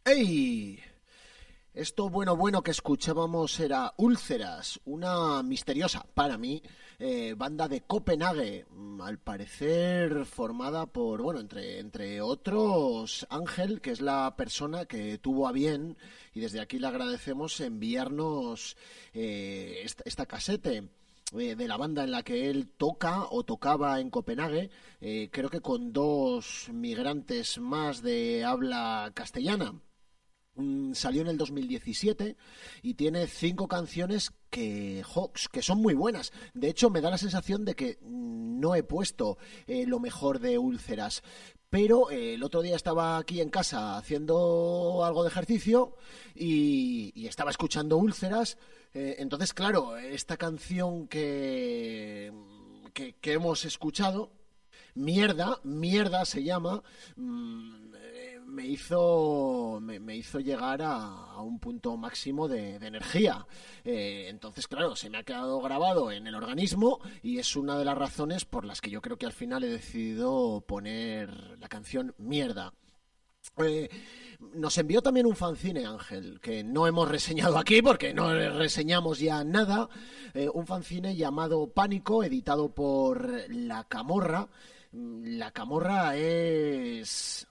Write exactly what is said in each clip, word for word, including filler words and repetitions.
¡Ey! Esto bueno bueno que escuchábamos era Úlceras, una misteriosa, para mí, eh, banda de Copenhague, al parecer formada por, bueno, entre, entre otros, Ángel, que es la persona que tuvo a bien, y desde aquí le agradecemos, enviarnos eh, esta, esta casete eh, de la banda en la que él toca o tocaba en Copenhague, eh, creo que con dos migrantes más de habla castellana. Salió en el dos mil diecisiete y tiene cinco canciones que, jo, que son muy buenas. De hecho, me da la sensación de que no he puesto eh, lo mejor de Úlceras. Pero eh, el otro día estaba aquí en casa haciendo algo de ejercicio y, y estaba escuchando Úlceras. Eh, entonces, claro, esta canción que, que, que hemos escuchado, Mierda, Mierda se llama... Mmm, me hizo me, me hizo llegar a, a un punto máximo de, de energía. Eh, entonces, claro, se me ha quedado grabado en el organismo y es una de las razones por las que yo creo que al final he decidido poner la canción Mierda. Eh, nos envió también un fanzine, Ángel, que no hemos reseñado aquí porque no reseñamos ya nada. Eh, un fanzine llamado Pánico, editado por La Camorra. La Camorra es...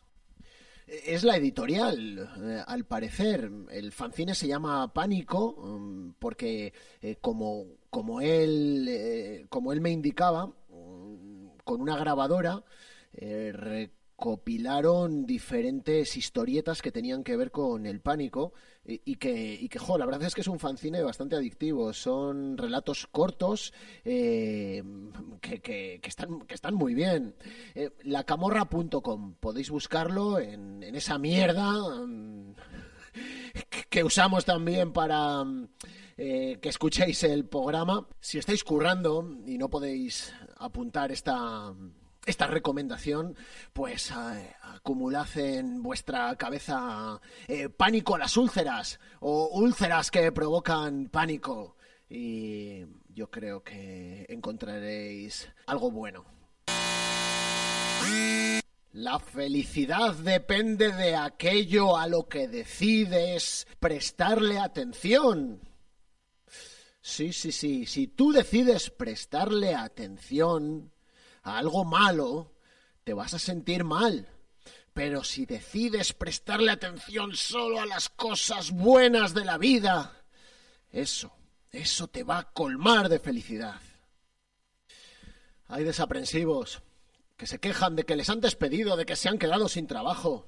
Es la editorial, eh, al parecer. El fanzine se llama Pánico um, porque, eh, como, como, él, eh, como él me indicaba, um, con una grabadora eh, recopilaron diferentes historietas que tenían que ver con el pánico y, y que, y que jo, la verdad es que es un fanzine bastante adictivo. Son relatos cortos eh, que, que, que, están, que están muy bien. Eh, la camorra punto com, podéis buscarlo en, en esa mierda um, que, que usamos también para... Um, Eh, que escuchéis el programa. Si estáis currando y no podéis apuntar esta, esta recomendación, pues eh, acumulad en vuestra cabeza eh, pánico a las úlceras o úlceras que provocan pánico y yo creo que encontraréis algo bueno. La felicidad depende de aquello a lo que decides prestarle atención. Sí, sí, sí. Si tú decides prestarle atención a algo malo, te vas a sentir mal. Pero si decides prestarle atención solo a las cosas buenas de la vida, eso, eso te va a colmar de felicidad. Hay desaprensivos que se quejan de que les han despedido, de que se han quedado sin trabajo.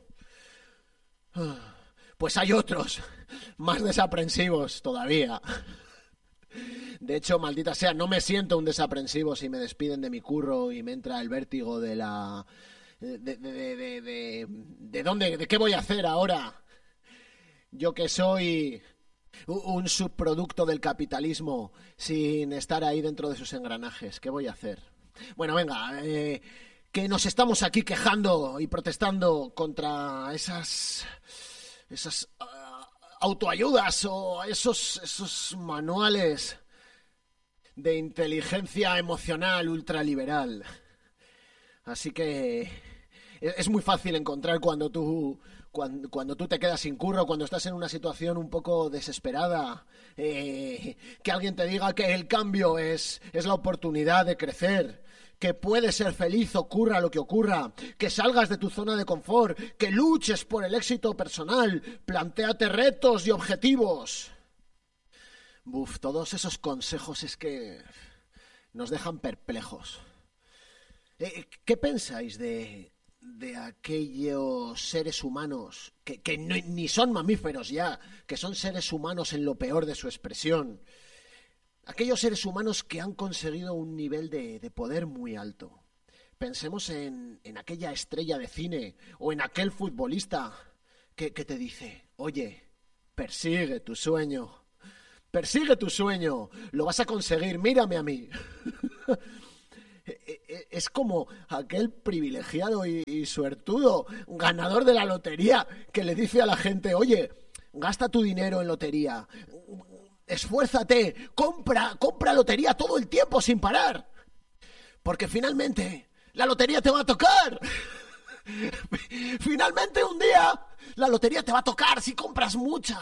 Pues hay otros, más desaprensivos todavía. De hecho, maldita sea, no me siento un desaprensivo si me despiden de mi curro y me entra el vértigo de la... De, de, de, de, de, de dónde, de qué voy a hacer ahora. Yo que soy un subproducto del capitalismo sin estar ahí dentro de sus engranajes, ¿qué voy a hacer? Bueno, venga, eh, que nos estamos aquí quejando y protestando contra esas... esas... Uh, autoayudas o esos, esos manuales de inteligencia emocional ultraliberal. Así que es muy fácil encontrar cuando tú, cuando, cuando tú te quedas sin curro, cuando estás en una situación un poco desesperada, eh, que alguien te diga que el cambio es, es la oportunidad de crecer, que puedes ser feliz ocurra lo que ocurra, que salgas de tu zona de confort, que luches por el éxito personal, plantéate retos y objetivos. Buf, todos esos consejos es que nos dejan perplejos. Eh, ¿Qué pensáis de, de aquellos seres humanos que, que no, ni son mamíferos ya, que son seres humanos en lo peor de su expresión? Aquellos seres humanos que han conseguido un nivel de, de poder muy alto. Pensemos en, en aquella estrella de cine o en aquel futbolista que, que te dice, oye, persigue tu sueño, persigue tu sueño, lo vas a conseguir, mírame a mí. Es como aquel privilegiado y, y suertudo ganador de la lotería que le dice a la gente, oye, gasta tu dinero en lotería, esfuérzate, compra, compra lotería todo el tiempo sin parar, porque finalmente la lotería te va a tocar. Finalmente un día la lotería te va a tocar si compras mucha.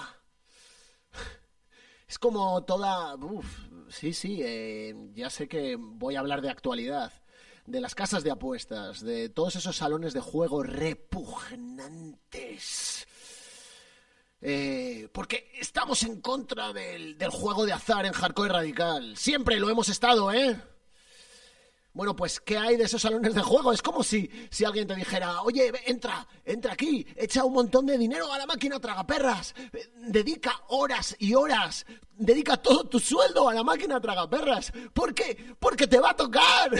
Es como toda... Uf, sí, sí, eh, ya sé que voy a hablar de actualidad, de las casas de apuestas, de todos esos salones de juego repugnantes. Eh, porque estamos en contra del, del juego de azar en Hardcore Radical. Siempre lo hemos estado, ¿eh? Bueno, pues, ¿qué hay de esos salones de juego? Es como si, si alguien te dijera, oye, entra, entra aquí, echa un montón de dinero a la máquina tragaperras, dedica horas y horas, dedica todo tu sueldo a la máquina tragaperras. ¿Por qué? Porque te va a tocar.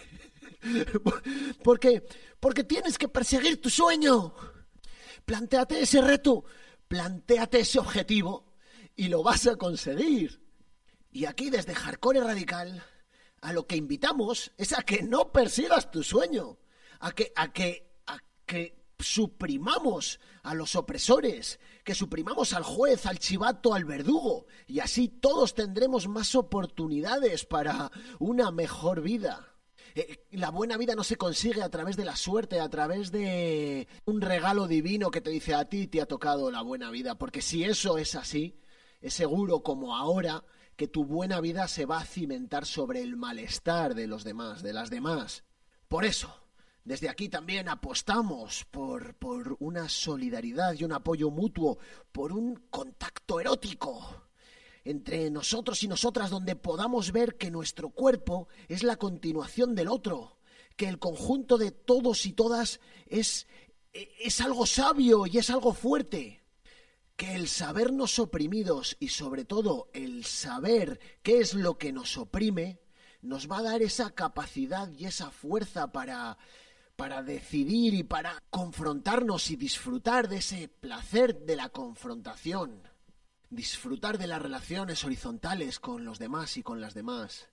¿Por qué? Porque tienes que perseguir tu sueño. Plantéate ese reto, plantéate ese objetivo y lo vas a conseguir. Y aquí desde Hardcore Radical a lo que invitamos es a que no persigas tu sueño, a que, a que, a que suprimamos a los opresores, que suprimamos al juez, al chivato, al verdugo, y así todos tendremos más oportunidades para una mejor vida. Eh, la buena vida no se consigue a través de la suerte, a través de un regalo divino que te dice a ti te ha tocado la buena vida, porque si eso es así, es seguro como ahora que tu buena vida se va a cimentar sobre el malestar de los demás, de las demás. Por eso, desde aquí también apostamos por, por una solidaridad y un apoyo mutuo, por un contacto erótico entre nosotros y nosotras, donde podamos ver que nuestro cuerpo es la continuación del otro, que el conjunto de todos y todas es, es algo sabio y es algo fuerte. Que el sabernos oprimidos y sobre todo el saber qué es lo que nos oprime nos va a dar esa capacidad y esa fuerza para, para decidir y para confrontarnos y disfrutar de ese placer de la confrontación, disfrutar de las relaciones horizontales con los demás y con las demás.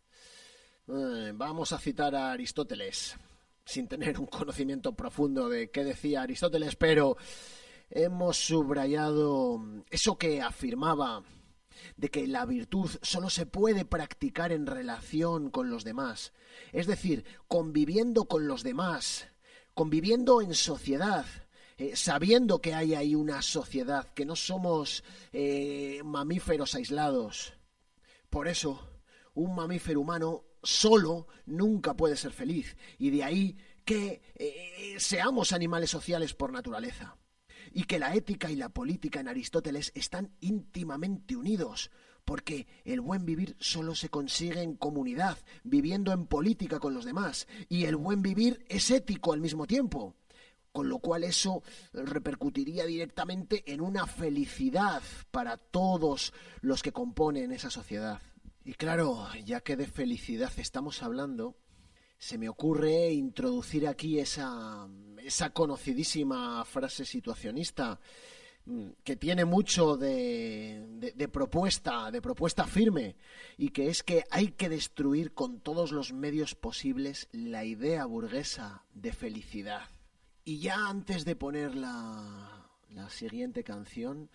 Eh, vamos a citar a Aristóteles, sin tener un conocimiento profundo de qué decía Aristóteles, pero hemos subrayado eso que afirmaba de que la virtud solo se puede practicar en relación con los demás, es decir, conviviendo con los demás, conviviendo en sociedad, eh, sabiendo que hay ahí una sociedad, que no somos eh, mamíferos aislados. Por eso, un mamífero humano solo nunca puede ser feliz, y de ahí que eh, seamos animales sociales por naturaleza. Y que la ética y la política en Aristóteles están íntimamente unidos, porque el buen vivir solo se consigue en comunidad, viviendo en política con los demás, y el buen vivir es ético al mismo tiempo, con lo cual eso repercutiría directamente en una felicidad para todos los que componen esa sociedad. Y claro, ya que de felicidad estamos hablando, se me ocurre introducir aquí esa, esa conocidísima frase situacionista que tiene mucho de, de, de propuesta, de propuesta firme, y que es que hay que destruir con todos los medios posibles la idea burguesa de felicidad. Y ya antes de poner la, la siguiente canción,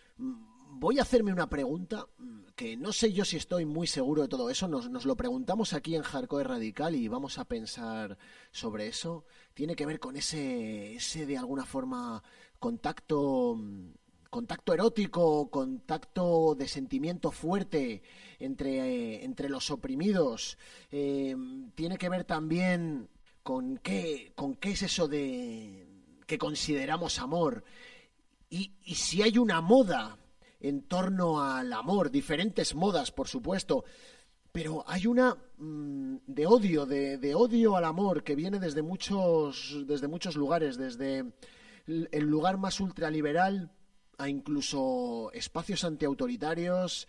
voy a hacerme una pregunta que no sé yo si estoy muy seguro de todo eso. Nos, nos lo preguntamos aquí en Hardcore Radical y vamos a pensar sobre eso. Tiene que ver con ese, ese de alguna forma contacto, contacto erótico, contacto de sentimiento fuerte entre, eh, entre los oprimidos. Eh, tiene que ver también con qué, con qué es eso de que consideramos amor. Y, y si hay una moda en torno al amor, diferentes modas, por supuesto, pero hay una mmm, de odio, de, de odio al amor que viene desde muchos, desde muchos lugares, desde el lugar más ultraliberal a incluso espacios antiautoritarios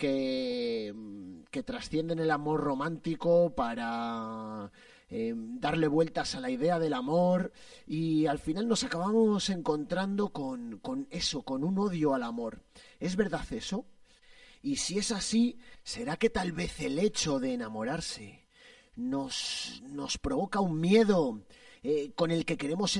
que, que trascienden el amor romántico para eh, darle vueltas a la idea del amor, y al final nos acabamos encontrando con, con eso, con un odio al amor. ¿Es verdad eso? Y si es así, ¿será que tal vez el hecho de enamorarse nos, nos provoca un miedo eh, con el que queremos